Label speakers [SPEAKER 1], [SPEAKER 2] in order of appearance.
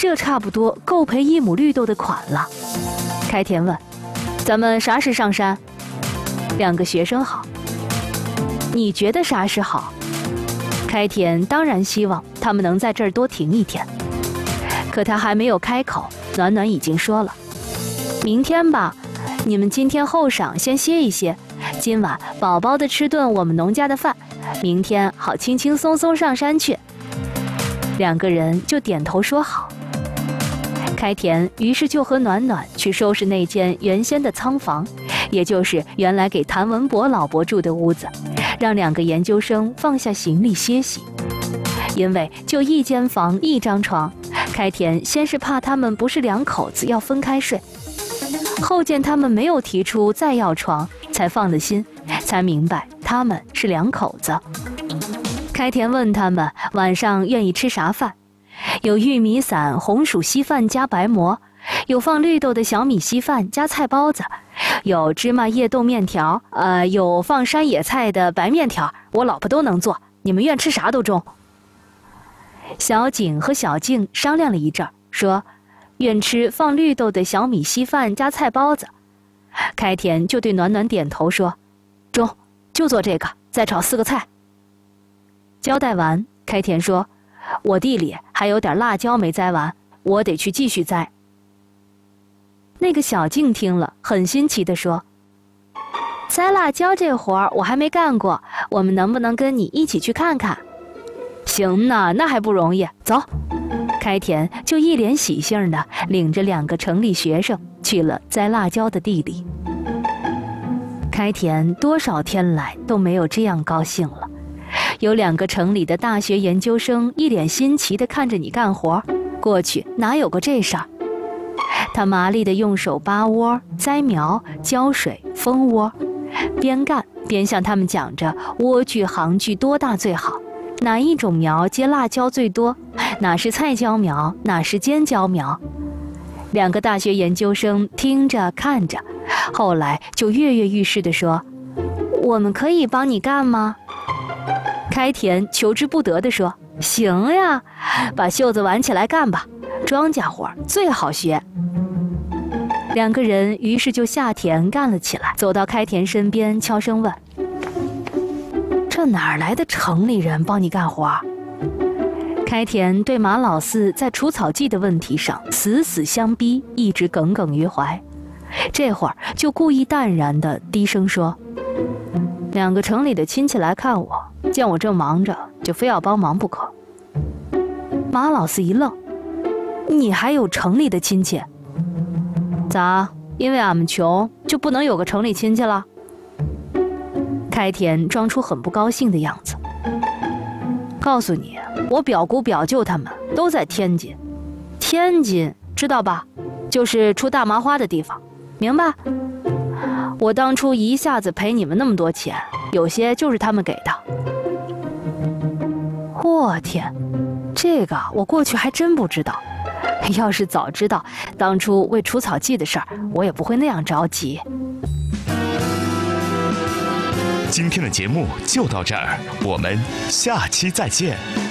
[SPEAKER 1] 这差不多够赔1亩绿豆的款了。开田问：咱们啥时上山？2个学生好。你觉得啥时好？开田当然希望他们能在这儿多停一天，可他还没有开口，暖暖已经说了：明天吧，你们今天后晌先歇一歇，今晚饱饱的吃顿我们农家的饭，明天好轻轻松松上山去。2个人就点头说好。开田于是就和暖暖去收拾那间原先的仓房，也就是原来给谭文博老伯住的屋子，让2个研究生放下行李歇息。因为就1间房1张床，开田先是怕他们不是2口子要分开睡，后见他们没有提出再要床，才放了心，才明白他们是2口子。开田问他们晚上愿意吃啥饭，有玉米散红薯稀饭加白馍，有放绿豆的小米稀饭加菜包子，有芝麻叶豆面条，有放山野菜的白面条，我老婆都能做，你们愿吃啥都中。小景和小静商量了一阵，说愿吃放绿豆的小米稀饭加菜包子。开田就对暖暖点头说：中，就做这个，再炒4个菜。交代完，开田说：我地里还有点辣椒没栽完，我得去继续栽。那个小静听了很新奇地说：栽辣椒这活儿我还没干过，我们能不能跟你一起去看看？行呐，那还不容易，走。开田就一脸喜兴地领着2个城里学生去了栽辣椒的地里。开田多少天来都没有这样高兴了，有2个城里的大学研究生一脸新奇地看着你干活，过去哪有过这事儿？他麻利地用手扒窝、栽苗、浇水、蜂窝，边干边向他们讲着莴苣、杭苣多大最好，哪一种苗结辣椒最多，哪是菜椒苗，哪是尖椒苗。2个大学研究生听着看着，后来就跃跃欲试地说：我们可以帮你干吗？开田求之不得地说：行呀，把袖子挽起来干吧，庄稼活最好学。2个人于是就下田干了起来，走到开田身边悄声问：这哪来的城里人帮你干活？开田对马老四在除草剂的问题上死死相逼，一直耿耿于怀，这会儿就故意淡然地低声说：2个城里的亲戚来看我，见我正忙着，就非要帮忙不可。马老四一愣：你还有城里的亲戚？咋，因为俺们穷就不能有个城里亲戚了？开田装出很不高兴的样子。告诉你，我表姑表舅他们都在天津。天津知道吧？就是出大麻花的地方，明白？我当初一下子赔你们那么多钱，有些就是他们给的。我天，这个我过去还真不知道。要是早知道当初为除草剂的事儿，我也不会那样着急。
[SPEAKER 2] 今天的节目就到这儿，我们下期再见。